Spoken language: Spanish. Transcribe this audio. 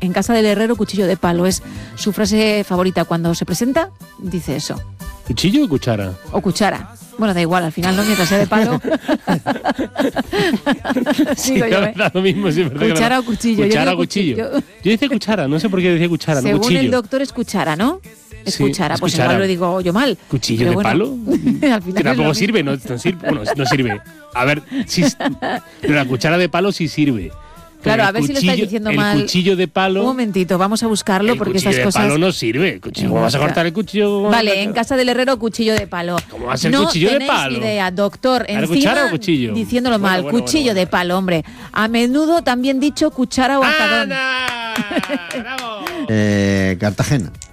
En casa del herrero, cuchillo de palo. Es su frase favorita cuando se presenta, dice eso. ¿Cuchillo o cuchara? O cuchara. Bueno, da igual, al final no, mientras sea de palo. Sí, Digo yo, da lo mismo. Sí, cuchara o cuchillo. Cuchara o cuchillo. Yo decía cuchara, no sé por qué decía cuchara, Según no cuchillo. el doctor es cuchara, ¿no? Es Sí, cuchara, es pues cuchara. igual lo digo yo mal. ¿Cuchillo Pero de bueno, palo? al final Que es tampoco lo sirve, no sirve. Bueno, no sirve. A ver, sí, pero la cuchara de palo sí sirve. Claro, Pero a ver si lo estáis diciendo mal. El cuchillo de palo. Un momentito, vamos a buscarlo porque estas El cosas. cuchillo de palo no sirve. ¿Cómo vas a cortar el cuchillo? Vale, en casa del herrero, cuchillo de palo. ¿Cómo va a ser no cuchillo de tenéis palo? Idea, doctor. ¿Era Encima, cuchara o cuchillo? Diciéndolo mal, Bueno, cuchillo de palo, hombre. A menudo también dicho cuchara o azadón. ¡Ana! ¡Bravo! Cartagena.